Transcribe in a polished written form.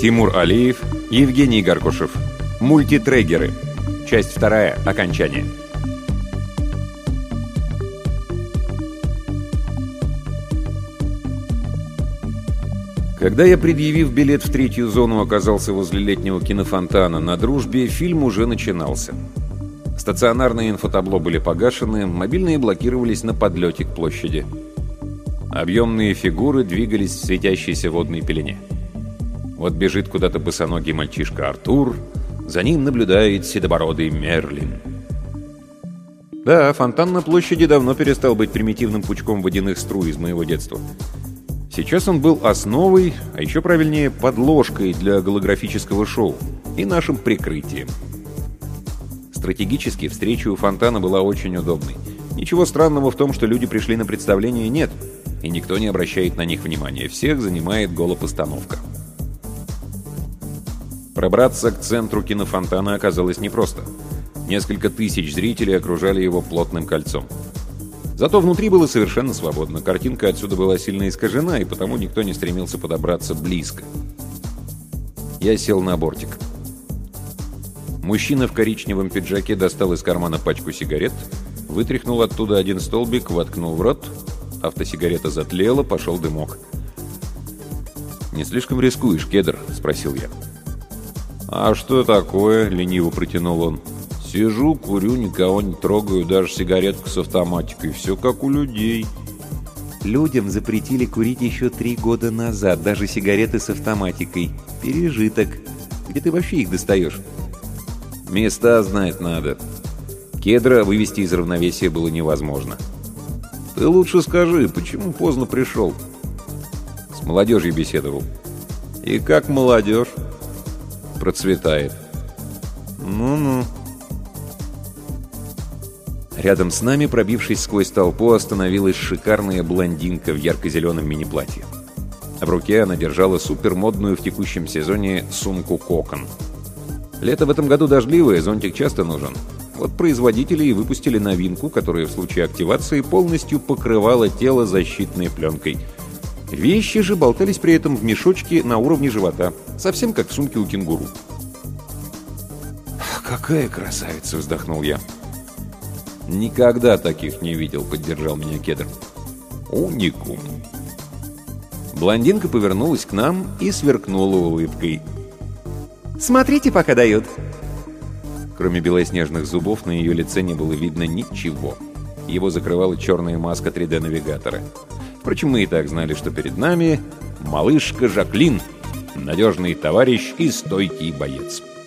Тимур Алиев, Евгений Горкушев. Мультитрегеры. Часть 2. Окончание. Когда я, предъявив билет в третью зону, оказался возле летнего кинофонтана на Дружбе, фильм уже начинался. Стационарные инфотабло были погашены, мобильные блокировались на подлете к площади. Объемные фигуры двигались в светящейся водной пелене. Вот бежит куда-то босоногий мальчишка Артур, за ним наблюдает седобородый Мерлин. Да, фонтан на площади давно перестал быть примитивным пучком водяных струй из моего детства. Сейчас он был основой, а еще правильнее подложкой для голографического шоу и нашим прикрытием. Стратегически встреча у фонтана была очень удобной. Ничего странного в том, что люди пришли на представление, нет, и никто не обращает на них внимания. Всех занимает голопостановка. Пробраться к центру кинофонтана оказалось непросто. Несколько тысяч зрителей окружали его плотным кольцом. Зато внутри было совершенно свободно. Картинка отсюда была сильно искажена, и потому никто не стремился подобраться близко. Я сел на бортик. Мужчина в коричневом пиджаке достал из кармана пачку сигарет, вытряхнул оттуда один столбик, воткнул в рот. Автосигарета затлела, пошел дымок. «Не слишком рискуешь, Кедр?» — спросил я. «А что такое?» — лениво протянул он. «Сижу, курю, никого не трогаю, даже сигаретку с автоматикой. Все как у людей». Людям запретили курить еще 3 года назад, даже сигареты с автоматикой. Пережиток. Где ты вообще их достаешь? Места знать надо. Кедра вывести из равновесия было невозможно. «Ты лучше скажи, почему поздно пришел?» «С молодежью беседовал». «И как молодежь?» «Процветает». «Ну-ну». Рядом с нами, пробившись сквозь толпу, остановилась шикарная блондинка в ярко-зеленом мини-платье. В руке она держала супермодную в текущем сезоне сумку «Кокон». Лето в этом году дождливое, зонтик часто нужен. Вот производители и выпустили новинку, которая в случае активации полностью покрывала тело защитной пленкой. Вещи же болтались при этом в мешочке на уровне живота, совсем как в сумке у кенгуру. «Какая красавица!» — вздохнул я. «Никогда таких не видел», — поддержал меня Кедр. «Уникум». Блондинка повернулась к нам и сверкнула улыбкой. «Смотрите, пока дают». Кроме белоснежных зубов, на ее лице не было видно ничего. Его закрывала черная маска 3D-навигатора. Впрочем, мы и так знали, что перед нами малышка Жаклин, надежный товарищ и стойкий боец.